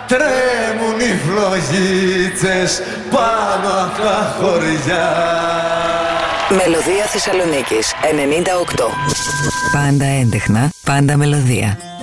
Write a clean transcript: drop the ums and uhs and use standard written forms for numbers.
τρέμουν οι φλογίτσες πάνω απ' τα χωριά. Μελωδία Θεσσαλονίκης 98. Πάντα έντεχνα, πάντα μελωδία.